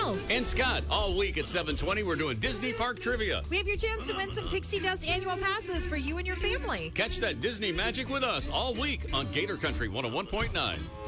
Mel. And Scott, all week at 7:20, we're doing Disney Park Trivia. We have your chance to win some Pixie Dust annual passes for you and your family. Catch that Disney magic with us all week on Gator Country 101.9.